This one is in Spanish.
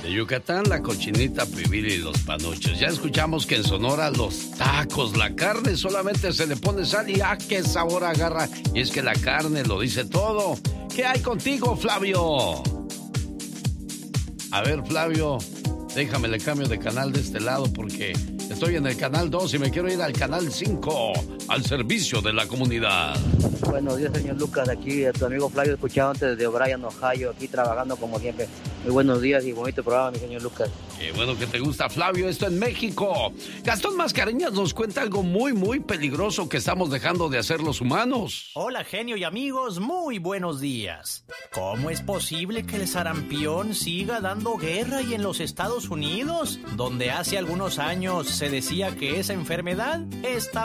De Yucatán, la cochinita pibil y los panuchos. Ya escuchamos que en Sonora los tacos, la carne solamente se le pone sal y ¡ah, qué sabor agarra! Y es que la carne lo dice todo. ¿Qué hay contigo, Flavio? A ver, Flavio, déjame le cambio de canal de este lado porque estoy en el canal 2 y me quiero ir al canal 5, al servicio de la comunidad. Buenos días, señor Lucas. Aquí a tu amigo Flavio, escuchado antes de O'Brien, Ohio, aquí trabajando como siempre. Muy buenos días y bonito programa, mi señor Lucas. Qué bueno que te gusta, Flavio. Esto en México. Gastón Mascareñas nos cuenta algo muy, muy peligroso que estamos dejando de hacer los humanos. Hola, genio y amigos. Muy buenos días. ¿Cómo es posible que el sarampión siga dando guerra y en los Estados Unidos, donde hace algunos años se decía que esa enfermedad está